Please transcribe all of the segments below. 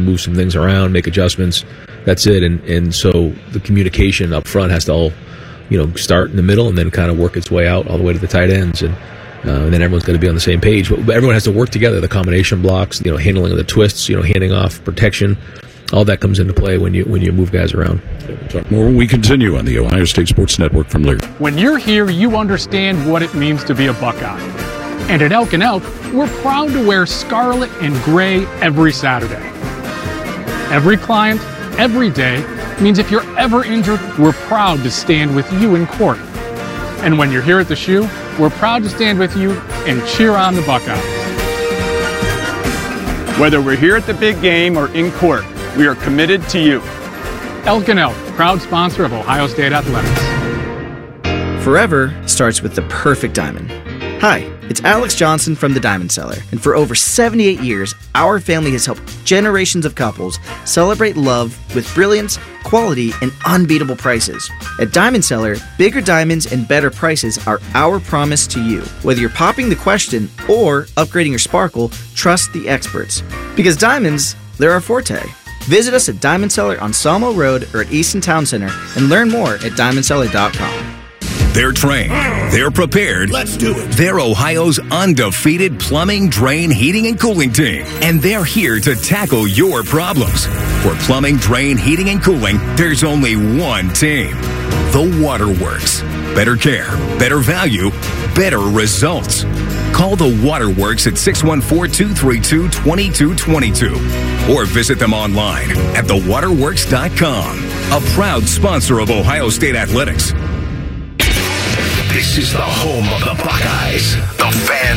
move some things around, make adjustments. That's it. And so the communication up front has to all, start in the middle and then kind of work its way out all the way to the tight ends. And then everyone's going to be on the same page. But everyone has to work together. The combination blocks, handling of the twists, handing off protection, all that comes into play when you move guys around. Talk more when we continue on the Ohio State Sports Network from Lear. When you're here, you understand what it means to be a Buckeye. And at Elk & Elk, we're proud to wear scarlet and gray every Saturday. Every client, every day, means if you're ever injured, we're proud to stand with you in court. And when you're here at the shoe, we're proud to stand with you and cheer on the Buckeyes. Whether we're here at the big game or in court, we are committed to you. Elk & Elk, proud sponsor of Ohio State Athletics. Forever starts with the perfect diamond. Hi, it's Alex Johnson from the Diamond Cellar, and for over 78 years, our family has helped generations of couples celebrate love with brilliance, quality, and unbeatable prices. At Diamond Cellar, bigger diamonds and better prices are our promise to you. Whether you're popping the question or upgrading your sparkle, trust the experts. Because diamonds, they're our forte. Visit us at Diamond Cellar on Sawmill Road or at Easton Town Center and learn more at diamondcellar.com. They're trained. They're prepared. Let's do it. They're Ohio's undefeated plumbing, drain, heating, and cooling team. And they're here to tackle your problems. For plumbing, drain, heating, and cooling, there's only one team. The Waterworks. Better care, better value, better results. Call the Waterworks at 614-232-2222 or visit them online at thewaterworks.com. A proud sponsor of Ohio State Athletics. This is the home of the Buckeyes, the Fan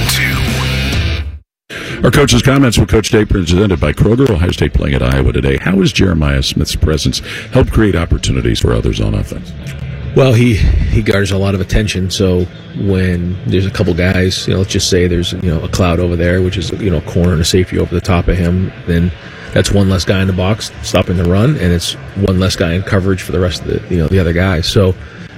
2. Our coach's comments with Coach Day presented by Kroger. Ohio State playing at Iowa today. How has Jeremiah Smith's presence helped create opportunities for others on offense? Well, he garners a lot of attention. So when there's a couple guys, let's just say there's a cloud over there, which is a corner and a safety over the top of him, then that's one less guy in the box stopping the run, and it's one less guy in coverage for the rest of the other guys. So.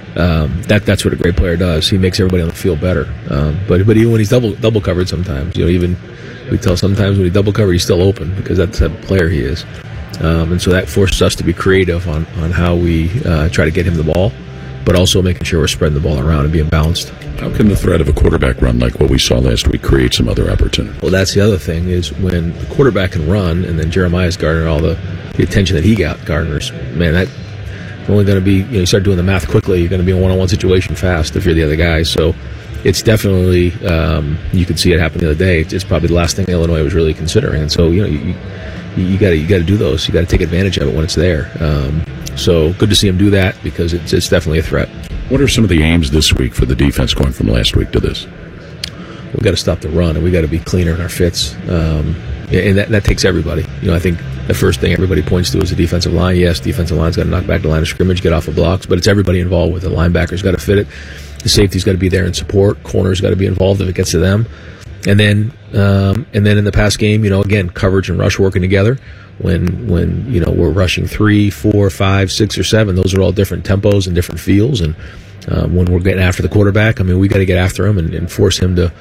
That's what a great player does. He makes everybody on the field better. But even when he's double covered, sometimes even we tell sometimes when he's double covered, he's still open because that's the player he is. And so that forces us to be creative on how we try to get him the ball, but also making sure we're spreading the ball around and being balanced. How can the threat of a quarterback run like what we saw last week create some other opportunity? Well, that's the other thing is when the quarterback can run, and then Jeremiah's garnered all the attention that he garners. Man, that. Only going to be, you start doing the math quickly, you're going to be in a one-on-one situation fast if you're the other guy. So it's definitely, you could see it happen the other day. It's probably the last thing Illinois was really considering. And so, you got to do those. You got to take advantage of it when it's there. So good to see him do that because it's definitely a threat. What are some of the aims this week for the defense going from last week to this? We got to stop the run and we got to be cleaner in our fits. And that takes everybody. I think the first thing everybody points to is the defensive line. Yes, defensive line's got to knock back the line of scrimmage, get off of blocks, but it's everybody involved with it. The linebacker's got to fit it. The safety's got to be there in support. Corner's got to be involved if it gets to them. And then in the pass game, again, coverage and rush working together. When we're rushing 3, 4, 5, 6, or 7, those are all different tempos and different feels. And when we're getting after the quarterback, we got to get after him and force him to,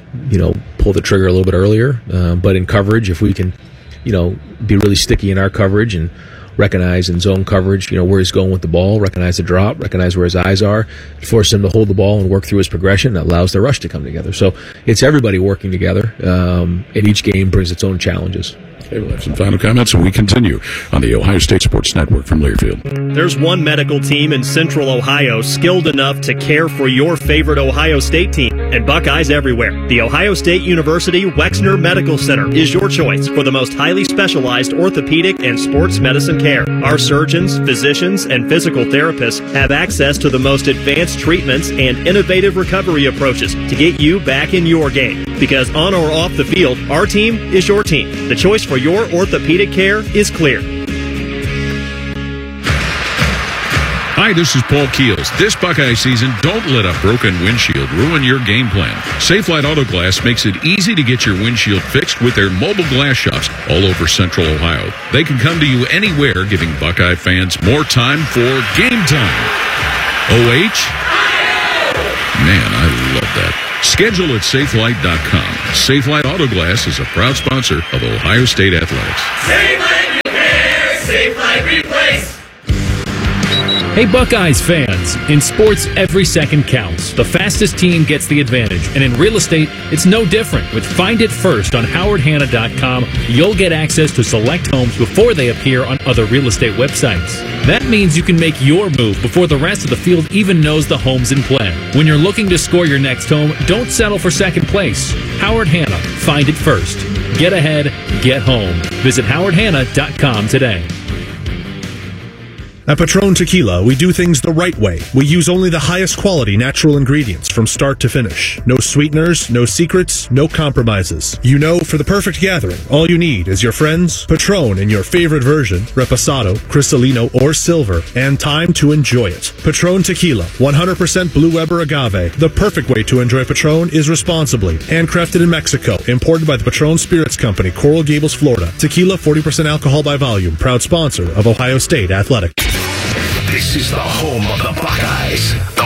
pull the trigger a little bit earlier. But in coverage, if we can, be really sticky in our coverage and recognize in zone coverage, where he's going with the ball, recognize the drop, recognize where his eyes are, force him to hold the ball and work through his progression. That allows the rush to come together. So it's everybody working together, and each game brings its own challenges. Okay, we'll have some final comments, and we continue on the Ohio State Sports Network from Learfield. There's one medical team in Central Ohio skilled enough to care for your favorite Ohio State team, and Buckeyes everywhere. The Ohio State University Wexner Medical Center is your choice for the most highly specialized orthopedic and sports medicine care. Our surgeons, physicians, and physical therapists have access to the most advanced treatments and innovative recovery approaches to get you back in your game. Because on or off the field, our team is your team. The choice for your orthopedic care is clear. Hi, this is Paul Keels. This Buckeye season, don't let a broken windshield ruin your game plan. Safelite Auto Glass makes it easy to get your windshield fixed with their mobile glass shops all over Central Ohio. They can come to you anywhere, giving Buckeye fans more time for game time. OH? Man, I love that. Schedule at safelite.com. Safelite Auto Glass is a proud sponsor of Ohio State Athletics. Safelite Replace. Hey Buckeyes fans, in sports every second counts. The fastest team gets the advantage, and in real estate it's no different. With Find It First on howardhanna.com, you'll get access to select homes before they appear on other real estate websites. That means you can make your move before the rest of the field even knows the home's in play. When you're looking to score your next home, don't settle for second place. Howard Hanna, Find It First. Get ahead, get home. Visit howardhanna.com today. At Patron Tequila, we do things the right way. We use only the highest quality natural ingredients from start to finish. No sweeteners, no secrets, no compromises. You know, for the perfect gathering, all you need is your friends, Patron in your favorite version, Reposado, Cristalino, or Silver, and time to enjoy it. Patron Tequila, 100% Blue Weber agave. The perfect way to enjoy Patron is responsibly. Handcrafted in Mexico, imported by the Patron Spirits Company, Coral Gables, Florida. Tequila, 40% alcohol by volume. Proud sponsor of Ohio State Athletic. This is the home of the Buckeyes, the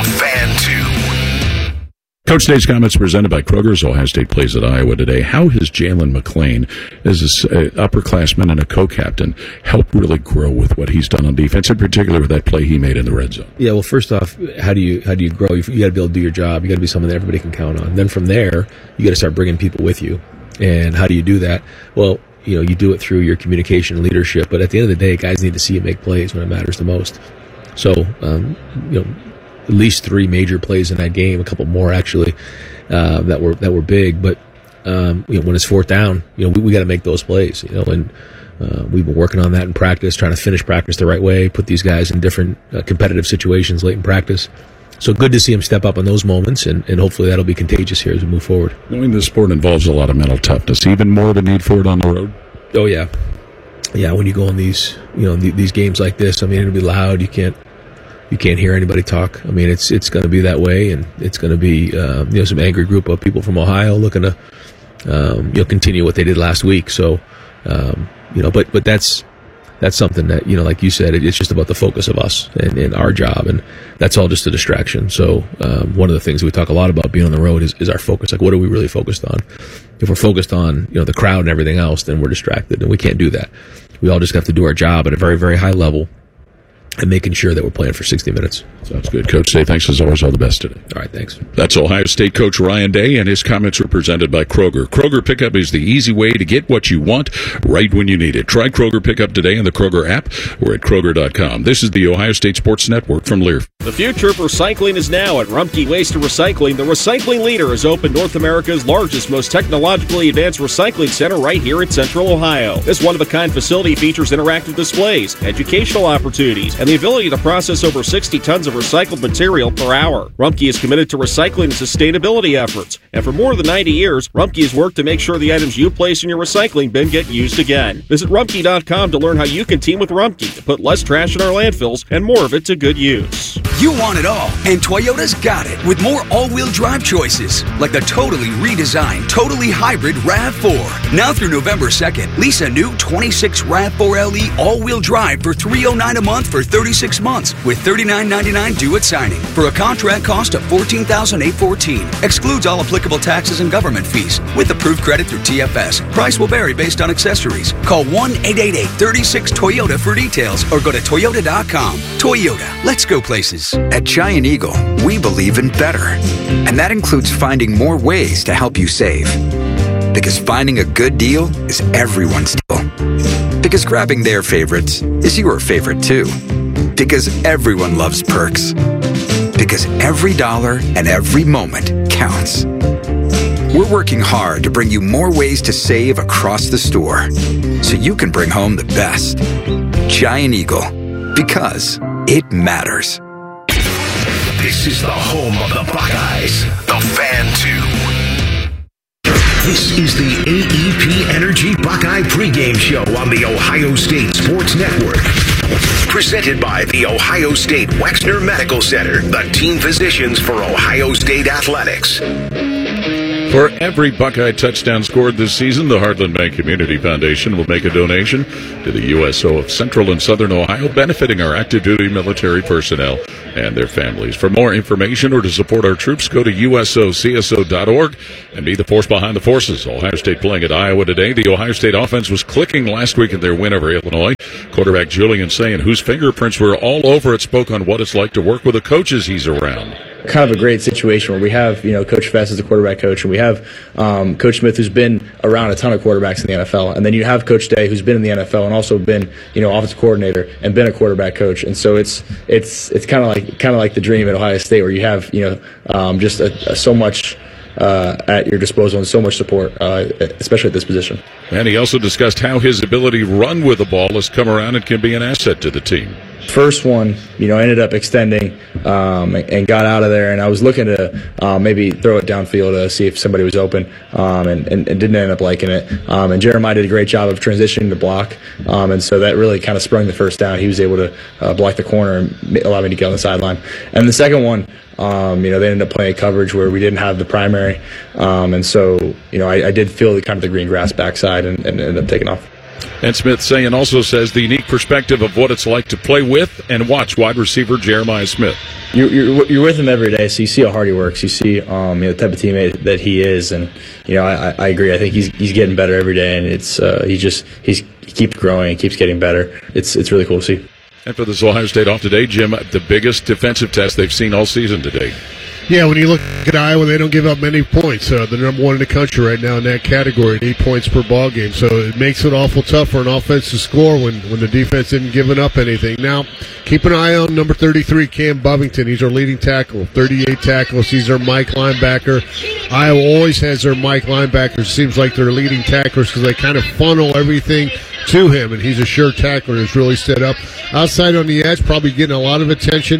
Fan 2. Coach Day's comments presented by Kroger's. Ohio State plays at Iowa today. How has Jalen McLean, as an upperclassman and a co-captain, helped really grow with what he's done on defense, in particular with that play he made in the red zone? Yeah, well, first off, how do you grow? You got to be able to do your job. You got to be something that everybody can count on. Then from there, you got to start bringing people with you. And how do you do that? Well, you do it through your communication and leadership. But at the end of the day, guys need to see you make plays when it matters the most. So, at least 3 major plays in that game, a couple more actually, that were big. But, when it's fourth down, we got to make those plays, and, we've been working on that in practice, trying to finish practice the right way, put these guys in different competitive situations late in practice. So good to see him step up in those moments, and hopefully that'll be contagious here as we move forward. Knowing this sport involves a lot of mental toughness, even more of a need for it on the road. Oh yeah. Yeah, when you go in these, these games like this, I mean, it'll be loud. You can't hear anybody talk. I mean, it's going to be that way, and it's going to be, some angry group of people from Ohio looking to, continue what they did last week. So, but that's something that, like you said, it's just about the focus of us and our job, and that's all just a distraction. So, one of the things we talk a lot about being on the road is our focus. Like, what are we really focused on? If we're focused on, the crowd and everything else, then we're distracted, and we can't do that. We all just have to do our job at a very, very high level and making sure that we're playing for 60 minutes. Sounds good. Coach Day, thanks as always. All the best today. All right, thanks. That's Ohio State coach Ryan Day, and his comments were presented by Kroger. Kroger Pickup is the easy way to get what you want right when you need it. Try Kroger Pickup today in the Kroger app or at Kroger.com. This is the Ohio State Sports Network from Lear. The future of recycling is now at Rumpke Waste and Recycling. The recycling leader has opened North America's largest, most technologically advanced recycling center right here in Central Ohio. This one-of-a-kind facility features interactive displays, educational opportunities, and the ability to process over 60 tons of recycled material per hour. Rumpke is committed to recycling and sustainability efforts, and for more than 90 years, Rumpke has worked to make sure the items you place in your recycling bin get used again. Visit Rumpke.com to learn how you can team with Rumpke to put less trash in our landfills and more of it to good use. You want it all, and Toyota's got it with more all-wheel drive choices, like the totally redesigned, totally hybrid RAV4. Now through November 2nd, lease a new 26 RAV4 LE all-wheel drive for $309 a month for 36 months, with $39.99 due at signing, for a contract cost of $14,814. Excludes all applicable taxes and government fees, with approved credit through TFS. Price will vary based on accessories. Call 1-888-36-TOYOTA for details, or go to Toyota.com. Toyota, let's go places. At Giant Eagle, we believe in better. And that includes finding more ways to help you save. Because finding a good deal is everyone's deal. Because grabbing their favorites is your favorite too. Because everyone loves perks. Because every dollar and every moment counts. We're working hard to bring you more ways to save across the store, so you can bring home the best. Giant Eagle. Because it matters. This is the home of the Buckeyes, the Fan 2. This is the AEP Energy Buckeye pregame show on the Ohio State Sports Network. Presented by the Ohio State Wexner Medical Center, the team physicians for Ohio State Athletics. For every Buckeye touchdown scored this season, the Heartland Bank Community Foundation will make a donation to the USO of Central and Southern Ohio, benefiting our active duty military personnel and their families. For more information or to support our troops, go to usocso.org and be the force behind the forces. Ohio State playing at Iowa today. The Ohio State offense was clicking last week in their win over Illinois. Quarterback Julian Sayin, whose fingerprints were all over it, spoke on what it's like to work with the coaches he's around. Kind of a great situation where we have, Coach Fest as the quarterback coach, and we have Coach Smith, who's been around a ton of quarterbacks in the NFL, and then you have Coach Day, who's been in the NFL and also been, offensive coordinator and been a quarterback coach, and so it's kind of like the dream at Ohio State, where you have, just so much at your disposal and so much support, especially at this position. And he also discussed how his ability to run with the ball has come around and can be an asset to the team. First one, ended up extending and got out of there, and I was looking to maybe throw it downfield to see if somebody was open, and didn't end up liking it. And Jeremiah did a great job of transitioning to block, and so that really kind of sprung the first down. He was able to block the corner and allow me to get on the sideline. And the second one, they ended up playing a coverage where we didn't have the primary, and so I did feel the green grass backside and ended up taking off. And Smith Sayin also says the unique perspective of what it's like to play with and watch wide receiver Jeremiah Smith. You're with him every day, so you see how hard he works. You see the type of teammate that he is, and I agree. I think he's getting better every day, and it's he keeps growing, and keeps getting better. It's really cool to see. And for this Ohio State off today, Jim, the biggest defensive test they've seen all season today. Yeah, when you look at Iowa, they don't give up many points. They're number one in the country right now in that category, at 8 points per ball game. So it makes it awful tough for an offense to score when the defense isn't giving up anything. Now, keep an eye on number 33, Cam Bovington. He's our leading tackle, 38 tackles. He's our Mike linebacker. Iowa always has their Mike linebackers. Seems like they're leading tacklers because they kind of funnel everything to him, and he's a sure tackler who's really stood up. Outside on the edge, probably getting a lot of attention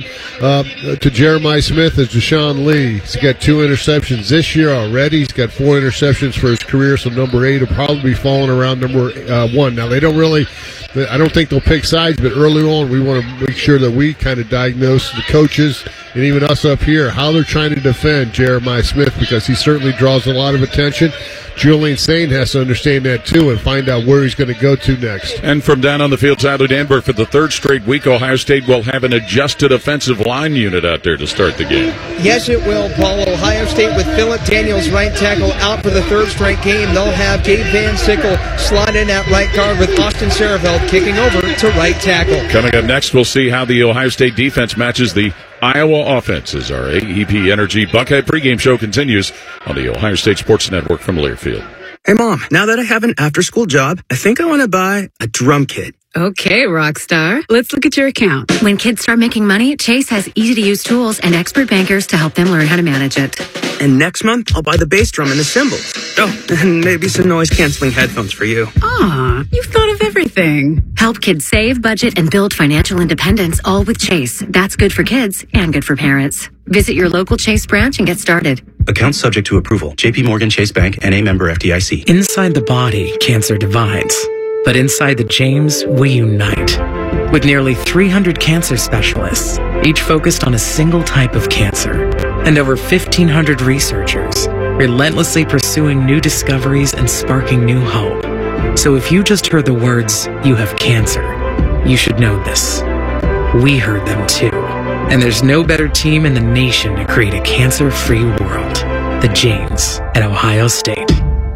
to Jeremiah Smith is Deshaun Lee. He's got 2 interceptions this year already. He's got 4 interceptions for his career, so number 8 will probably be falling around number 1. Now, they don't really, I don't think they'll pick sides, but early on we want to make sure that we kind of diagnose the coaches and even us up here, how they're trying to defend Jeremiah Smith, because he certainly draws a lot of attention. Julian Sayin has to understand that, too, and find out where he's going to go to next. And from down on the field, Tyler Danberg, for the 3rd straight week, Ohio State will have an adjusted offensive line unit out there to start the game. Yes, it will, Paul. Ohio State with Phillip Daniels, right tackle, out for the 3rd straight game. They'll have Gabe Van Sickle slot in at right guard with Austin Sarafeld kicking over to right tackle. Coming up next, we'll see how the Ohio State defense matches the Iowa offense as our AEP Energy Buckeye pregame show continues on the Ohio State Sports Network from Learfield. Hey, Mom, now that I have an after-school job, I think I want to buy a drum kit. Okay, Rockstar. Let's look at your account. When kids start making money, Chase has easy-to-use tools and expert bankers to help them learn how to manage it. And next month, I'll buy the bass drum and the cymbals. Oh, and maybe some noise-canceling headphones for you. Aw, you've thought of everything. Help kids save, budget, and build financial independence, all with Chase. That's good for kids and good for parents. Visit your local Chase branch and get started. Account subject to approval. J.P. Morgan Chase Bank, N.A. member FDIC. Inside the body, cancer divides. But inside the James, we unite. With nearly 300 cancer specialists, each focused on a single type of cancer. And over 1,500 researchers, relentlessly pursuing new discoveries and sparking new hope. So if you just heard the words, "you have cancer," you should know this. We heard them too. And there's no better team in the nation to create a cancer-free world. The James at Ohio State.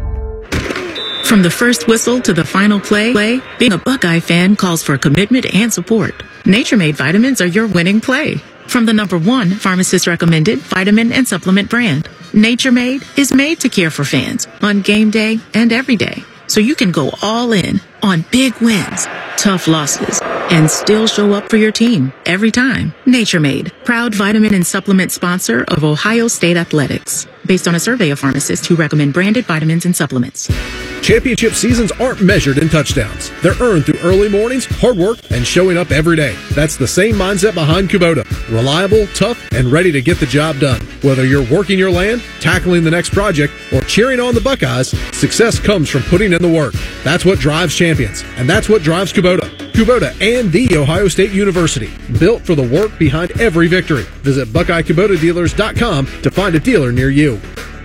From the first whistle to the final play, being a Buckeye fan calls for commitment and support. Nature Made vitamins are your winning play. From the #1 pharmacist-recommended vitamin and supplement brand, Nature Made is made to care for fans on game day and every day. So you can go all in on big wins, tough losses, and still show up for your team every time. Nature Made, proud vitamin and supplement sponsor of Ohio State Athletics, based on a survey of pharmacists who recommend branded vitamins and supplements. Championship seasons aren't measured in touchdowns. They're earned through early mornings, hard work, and showing up every day. That's the same mindset behind Kubota. Reliable, tough, and ready to get the job done. Whether you're working your land, tackling the next project, or cheering on the Buckeyes, success comes from putting in the work. That's what drives champions, and that's what drives Kubota. Kubota and The Ohio State University, built for the work behind every victory. Visit BuckeyeKubotaDealers.com to find a dealer near you.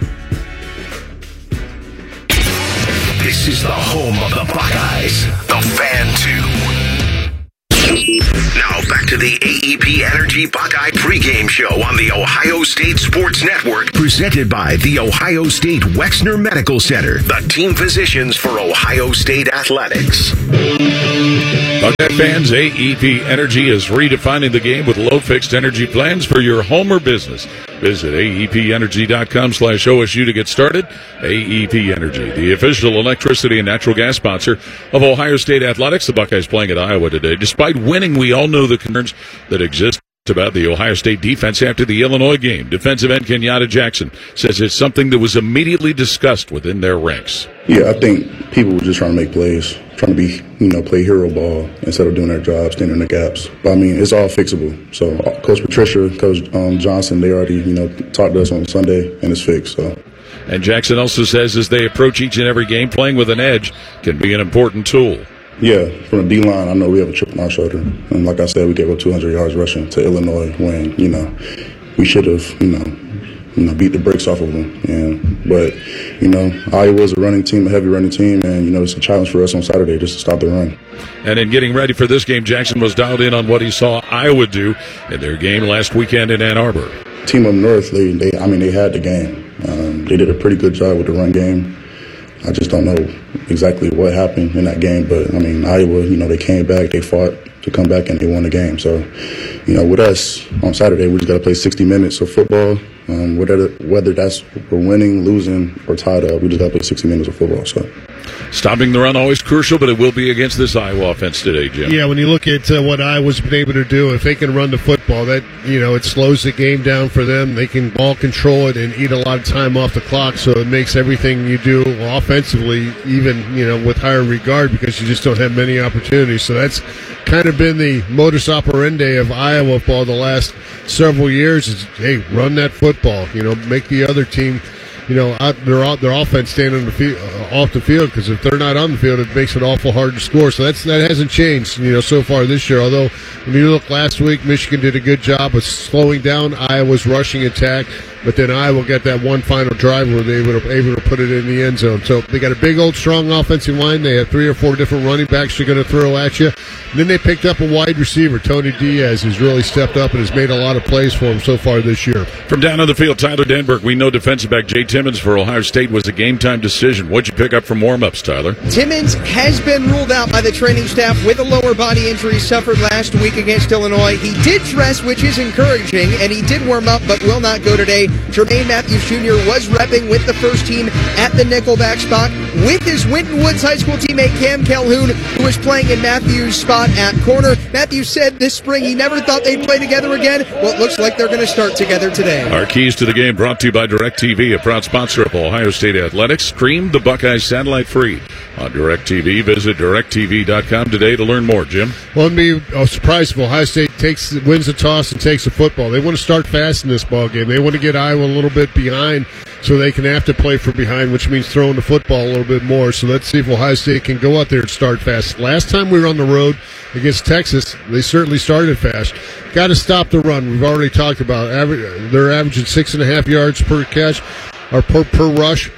This is the home of the Buckeyes, the Fan 2. Now back to the AEP Energy Buckeye pregame show on the Ohio State Sports Network, presented by the Ohio State Wexner Medical Center, the team physicians for Ohio State athletics. Buckeye fans, AEP Energy is redefining the game with low fixed energy plans for your home or business. Visit aepenergy.com/OSU to get started. AEP Energy, the official electricity and natural gas sponsor of Ohio State Athletics. The Buckeyes playing at Iowa today. Despite winning, we all know the concerns that exist about the Ohio State defense after the Illinois game. Defensive end Kenyatta Jackson says it's something that was immediately discussed within their ranks. Yeah, I think people were just trying to make plays, trying to be, play hero ball instead of doing their job, standing in the gaps. But, I mean, it's all fixable. So Coach Patricia, Coach Johnson, they already, talked to us on Sunday, and it's fixed. So. And Jackson also says as they approach each and every game, playing with an edge can be an important tool. Yeah, from the D-line, I know we have a chip on our shoulder. And like I said, we gave up 200 yards rushing to Illinois when, we should have, beat the brakes off of them. But Iowa's a running team, a heavy running team, and, it's a challenge for us on Saturday just to stop the run. And in getting ready for this game, Jackson was dialed in on what he saw Iowa do in their game last weekend in Ann Arbor. Team up north, they had the game. They did a pretty good job with the run game. I just don't know exactly what happened in that game, but, Iowa, they came back, they fought to come back, and they won the game. So, with us on Saturday, we just got to play 60 minutes of football. Whether that's we're winning, losing, or tied up, we just got to play 60 minutes of football. So, stopping the run always crucial, but it will be against this Iowa offense today, Jim. Yeah, when you look at what Iowa's been able to do, if they can run the football, that it slows the game down for them. They can ball control it and eat a lot of time off the clock, so it makes everything you do offensively even with higher regard because you just don't have many opportunities. So that's kind of been the modus operandi of Iowa for the last several years. Is hey, run that football, make the other team. Their offense stand on the field, off the field, because if they're not on the field, it makes it awful hard to score. So that hasn't changed, so far this year. Although when you look last week, Michigan did a good job of slowing down Iowa's rushing attack. But then Iowa got that one final drive where they were able to put it in the end zone. So they got a big, old, strong offensive line. They have 3 or 4 different running backs they're going to throw at you. And then they picked up a wide receiver, Tony Diaz, who's really stepped up and has made a lot of plays for him so far this year. From down on the field, Tyler Denberg, we know defensive back Jay Timmons for Ohio State was a game-time decision. What'd you pick up from warm-ups, Tyler? Timmons has been ruled out by the training staff with a lower body injury suffered last week against Illinois. He did dress, which is encouraging, and he did warm up but will not go today. Jermaine Matthews Jr. was repping with the first team at the nickelback spot with his Winton Woods High School teammate Cam Calhoun, who was playing in Matthews' spot at corner. Matthews said this spring he never thought they'd play together again. Well, it looks like they're going to start together today. Our keys to the game brought to you by DirecTV, a proud sponsor of Ohio State Athletics. Stream the Buckeyes satellite free on DirecTV. Visit DirecTV.com today to learn more, Jim. Well, it'd be a surprise if Ohio State wins the toss and takes the football. They want to start fast in this ball game. They want to get Iowa a little bit behind so they can have to play from behind, which means throwing the football a little bit more. So let's see if Ohio State can go out there and start fast. Last time we were on the road against Texas, they certainly started fast. Got to stop the run. We've already talked about they're averaging 6.5 yards per catch or per rush.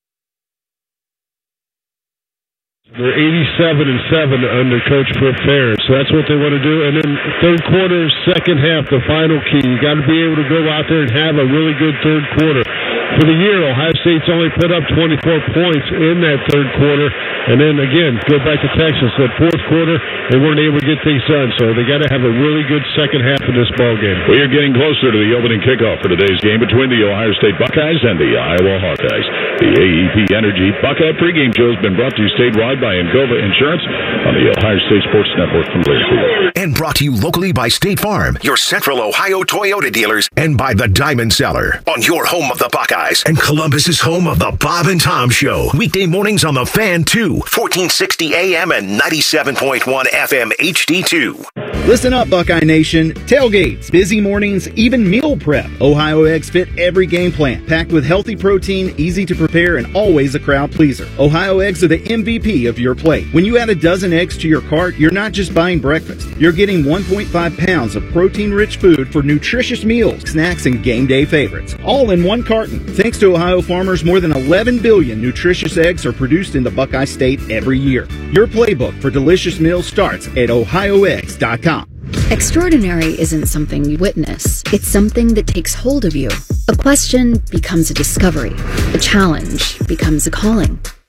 They're 87-7 under Coach Flip Ferris, so that's what they want to do. And then third quarter, second half, the final key. You got to be able to go out there and have a really good third quarter. For the year, Ohio State's only put up 24 points in that third quarter. And then again, go back to Texas. That fourth quarter, they weren't able to get things done. So they got to have a really good second half of this ball game. We are getting closer to the opening kickoff for today's game between the Ohio State Buckeyes and the Iowa Hawkeyes. The AEP Energy Buckeye pregame show has been brought to you statewide by Encova Insurance on the Ohio State Sports Network from Learfield. And brought to you locally by State Farm, your Central Ohio Toyota dealers, and by the Diamond Cellar on your home of the Buckeyes and Columbus's home of the Bob and Tom Show. Weekday mornings on the Fan 2, 1460 AM and 97.1 FM HD2. Listen up, Buckeye Nation. Tailgates, busy mornings, even meal prep. Ohio Eggs fit every game plan. Packed with healthy protein, easy to prepare, and always a crowd pleaser. Ohio Eggs are the MVP of your plate. When you add a dozen eggs to your cart, you're not just buying breakfast. You're getting 1.5 pounds of protein-rich food for nutritious meals, snacks, and game day favorites. All in one carton. Thanks to Ohio farmers, more than 11 billion nutritious eggs are produced in the Buckeye State every year. Your playbook for delicious meals starts at ohioeggs.com. Extraordinary isn't something you witness. It's something that takes hold of you. A question becomes a discovery. A challenge becomes a calling.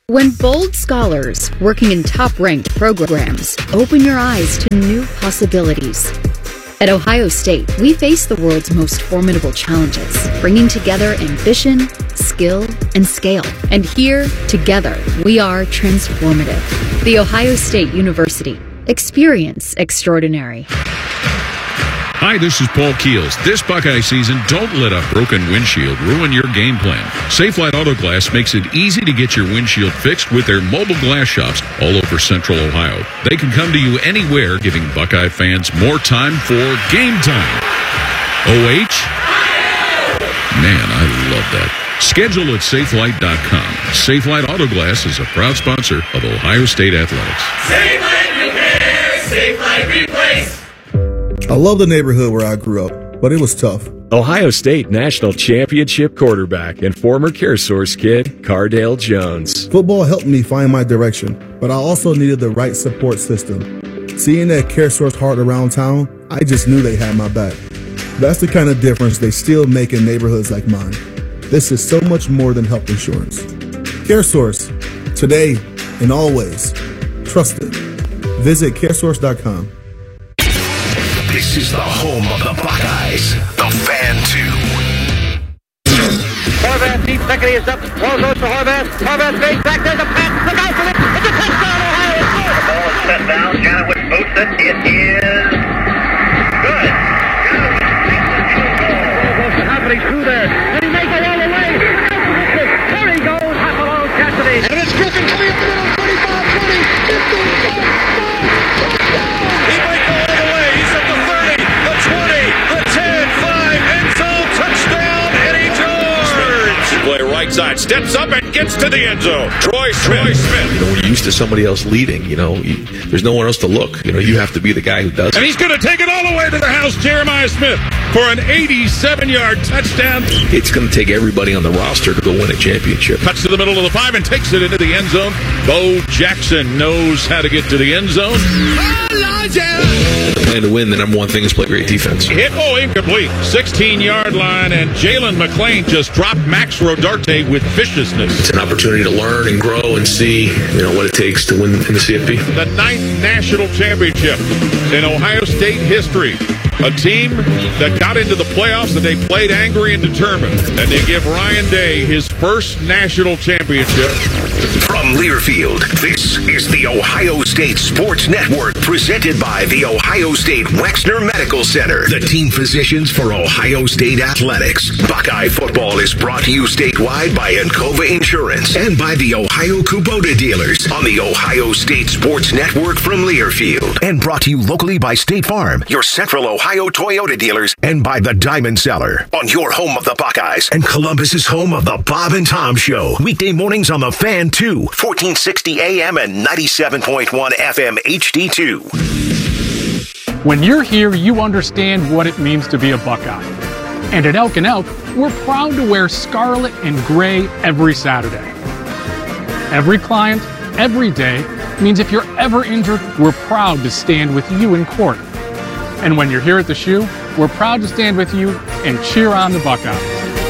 When bold scholars working in top-ranked programs open your eyes to new possibilities. At Ohio State, we face the world's most formidable challenges, bringing together ambition, skill, and scale. And here, together, we are transformative. The Ohio State University. Experience extraordinary. Hi, this is Paul Keels. This Buckeye season, don't let a broken windshield ruin your game plan. Safelite Auto Glass makes it easy to get your windshield fixed with their mobile glass shops all over Central Ohio. They can come to you anywhere, giving Buckeye fans more time for game time. OH? Man, I love that. Schedule at safelite.com. Safelite Auto Glass is a proud sponsor of Ohio State Athletics. Safelite Repair, Safelite Replace. I love the neighborhood where I grew up, but it was tough. Ohio State National Championship quarterback and former CareSource kid, Cardale Jones. Football helped me find my direction, but I also needed the right support system. Seeing that CareSource heart around town, I just knew they had my back. That's the kind of difference they still make in neighborhoods like mine. This is so much more than health insurance. CareSource, today and always. Trusted. Visit caresource.com. This is the home of the Buckeyes, the Fan 2. Horvath, deep second, he is up. Ball goes to Horvath. Horvath fades back. There's a pass. Look out for it. It's a touchdown, Ohio State. The ball is set down. Janowitz boots it. It is good. Ball goes to Haffley through there. And he makes it all the way. There he goes. Heffalong Cassidy. And it's Griffin coming up the middle. 25, 20, 15, 5. He might go all the way. He's at the 30, the 20, the 10, 5, end zone, touchdown, Eddie George. Play right side, steps up and gets to the end zone. Troy Smith. You know, when you're used to somebody else leading, there's no one else to look. You have to be the guy who does And it. he's going to take it all the way to the house, Jeremiah Smith, for an 87-yard touchdown. It's going to take everybody on the roster to go win a championship. Cuts to the middle of the 5 and takes it into the end zone. Bo Jackson knows how to get to the end zone. The plan to win, the number one thing is play great defense. Hit, incomplete. 16-yard line, and Jalen McClain just dropped Max Rodarte with viciousness. It's an opportunity to learn and grow and see, what it takes to win in the CFP. The 9th national championship in Ohio State history. A team that got into the playoffs and they played angry and determined. And they give Ryan Day his first national championship. From Learfield, this is the Ohio State Sports Network, presented by the Ohio State Wexner Medical Center, the team physicians for Ohio State Athletics. Buckeye football is brought to you statewide by Encova Insurance and by the Ohio Kubota dealers on the Ohio State Sports Network from Learfield. And brought to you locally by State Farm, your Central Ohio Toyota dealers, and by the Diamond Cellar, on your home of the Buckeyes and Columbus's home of the Bob and Tom Show. Weekday mornings on the Fan 2, 1460 AM and 97.1 FM HD2. When you're here, you understand what it means to be a Buckeye. And at Elk & Elk, we're proud to wear scarlet and gray every Saturday. Every client, every day, means if you're ever injured, we're proud to stand with you in court. And when you're here at the shoe, we're proud to stand with you and cheer on the Buckeyes.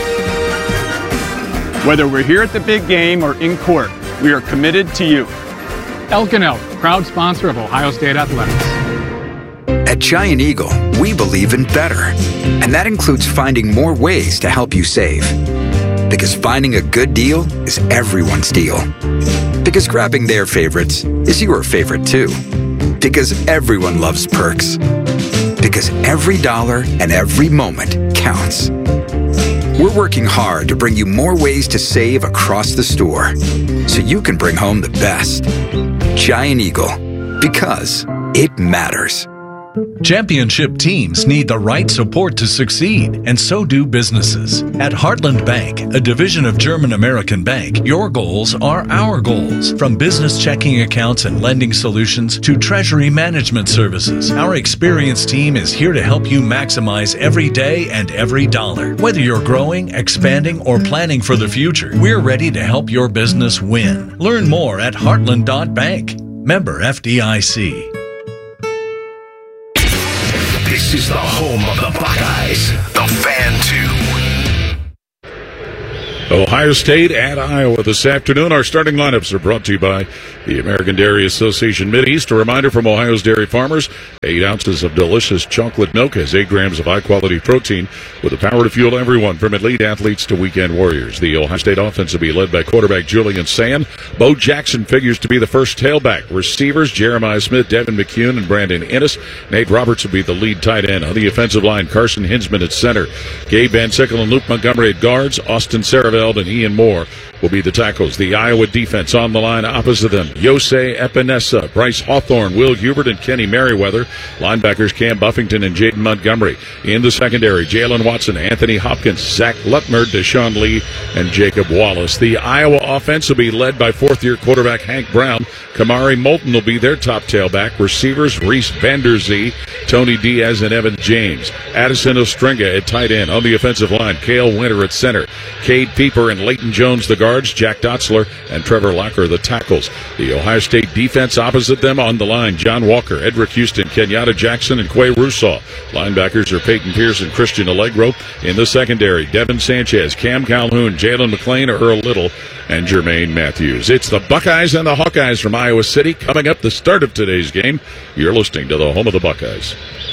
Whether we're here at the big game or in court, we are committed to you. Elk & Elk, proud sponsor of Ohio State Athletics. At Giant Eagle, we believe in better. And that includes finding more ways to help you save. Because finding a good deal is everyone's deal. Because grabbing their favorites is your favorite too. Because everyone loves perks. Because every dollar and every moment counts. We're working hard to bring you more ways to save across the store, so you can bring home the best. Giant Eagle, because it matters. Championship teams need the right support to succeed, and so do businesses. At Heartland Bank, a division of German American Bank, your goals are our goals. From business checking accounts and lending solutions to treasury management services, our experienced team is here to help you maximize every day and every dollar. Whether you're growing, expanding, or planning for the future, we're ready to help your business win. Learn more at heartland.bank. Member FDIC. This is the home of the Buckeyes, the Fan 2. Ohio State at Iowa this afternoon. Our starting lineups are brought to you by the American Dairy Association Mideast. A reminder from Ohio's dairy farmers, 8 ounces of delicious chocolate milk has 8 grams of high-quality protein with the power to fuel everyone from elite athletes to weekend warriors. The Ohio State offense will be led by quarterback Julian Sand. Bo Jackson figures to be the first tailback. Receivers, Jeremiah Smith, Devin McCune, and Brandon Ennis. Nate Roberts will be the lead tight end. On the offensive line, Carson Hinsman at center. Gabe Van Sickle and Luke Montgomery at guards. Austin Saraveld and Ian Moore will be the tackles. The Iowa defense on the line opposite them. Yosei Epinesa, Bryce Hawthorne, Will Hubert, and Kenny Merriweather. Linebackers Cam Buffington and Jaden Montgomery. In the secondary, Jalen Watson, Anthony Hopkins, Zach Lutmer, Deshaun Lee, and Jacob Wallace. The Iowa offense will be led by fourth-year quarterback Hank Brown. Kamari Moulton will be their top tailback. Receivers, Reese Vanderzee, Tony Diaz, and Evan James. Addison Ostringa at tight end. On the offensive line, Cale Winter at center. Cade Pieper and Leighton Jones the guards. Jack Dotzler and Trevor Locker the tackles. The Ohio State defense opposite them on the line, John Walker, Edric Houston, Kenyatta Jackson, and Quay Russaw. Linebackers are Peyton Pierce and Christian Allegro. In the secondary, Devin Sanchez, Cam Calhoun, Jalen McClain, Earl Little, and Jermaine Matthews. It's the Buckeyes and the Hawkeyes from Iowa City coming up the start of today's game. You're listening to the home of the Buckeyes.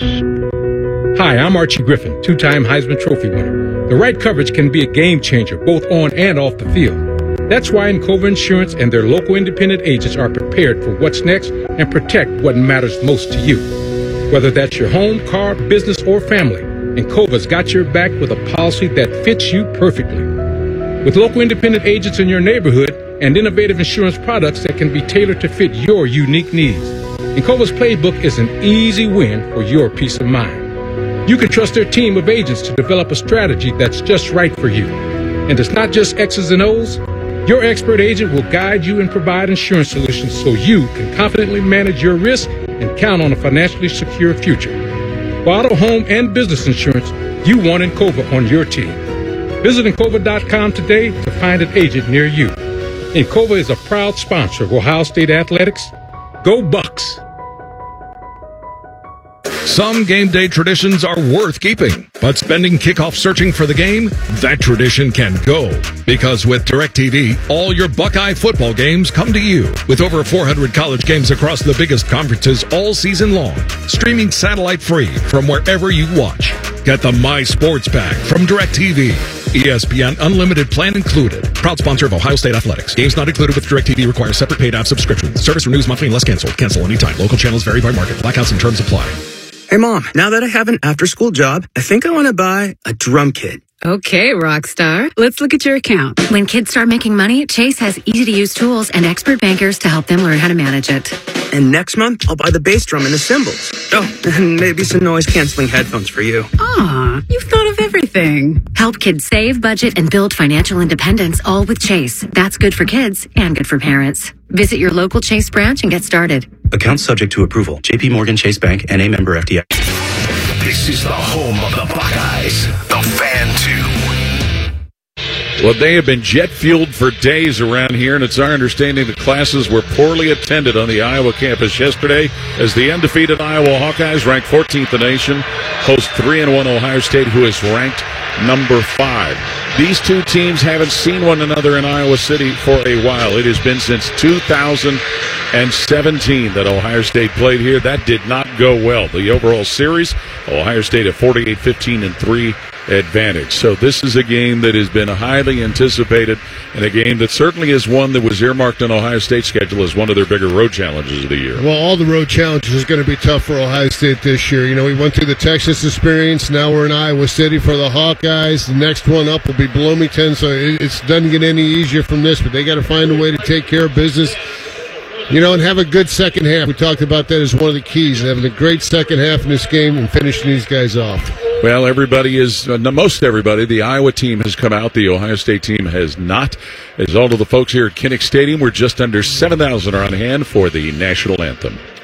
Hi, I'm Archie Griffin, 2-time Heisman Trophy winner. The right coverage can be a game changer both on and off the field. That's why Encova Insurance and their local independent agents are prepared for what's next and protect what matters most to you. Whether that's your home, car, business, or family, Encova's got your back with a policy that fits you perfectly. With local independent agents in your neighborhood and innovative insurance products that can be tailored to fit your unique needs, Encova's playbook is an easy win for your peace of mind. You can trust their team of agents to develop a strategy that's just right for you. And it's not just X's and O's. Your expert agent will guide you and provide insurance solutions so you can confidently manage your risk and count on a financially secure future. For auto, home, and business insurance, you want Encova on your team. Visit Encova.com today to find an agent near you. Encova is a proud sponsor of Ohio State Athletics. Go Bucks! Some game day traditions are worth keeping, but spending kickoff searching for the game, that tradition can go. Because with DirecTV, all your Buckeye football games come to you. With over 400 college games across the biggest conferences all season long, streaming satellite free from wherever you watch. Get the My Sports Pack from DirecTV. ESPN Unlimited plan included. Proud sponsor of Ohio State Athletics. Games not included with DirecTV require separate paid app subscription. Service renews monthly unless canceled. Cancel anytime. Local channels vary by market. Blackouts and terms apply. Hey, Mom, now that I have an after-school job, I think I want to buy a drum kit. Okay, Rockstar. Let's look at your account. When kids start making money, Chase has easy-to-use tools and expert bankers to help them learn how to manage it. And next month, I'll buy the bass drum and the cymbals. Oh, and maybe some noise-canceling headphones for you. Aw, you've thought of everything. Help kids save, budget, and build financial independence, all with Chase. That's good for kids and good for parents. Visit your local Chase branch and get started. Account subject to approval. J.P. Morgan Chase Bank, N.A. member FDIC. This is the home of the Buckeyes, the Fan 2. Well, they have been jet-fueled for days around here, and it's our understanding the classes were poorly attended on the Iowa campus yesterday as the undefeated Iowa Hawkeyes, ranked 14th in the nation, host 3-1 Ohio State, who is ranked number 5. These two teams haven't seen one another in Iowa City for a while. It has been since 2017 that Ohio State played here. That did not go well. The overall series, Ohio State at 48-15-3 advantage. So this is a game that has been highly anticipated and a game that certainly is one that was earmarked on Ohio State's schedule as one of their bigger road challenges of the year. Well, all the road challenges are going to be tough for Ohio State this year. You know, we went through the Texas experience. Now we're in Iowa City for the Hawkeyes. The next one up will be Bloomington, so it doesn't get any easier from this, but they got to find a way to take care of business. You know, and have a good second half. We talked about that as one of the keys, having a great second half in this game and finishing these guys off. Well, everybody is, most everybody, the Iowa team has come out. The Ohio State team has not. As all of the folks here at Kinnick Stadium, we're just under 7,000 are on hand for the national anthem.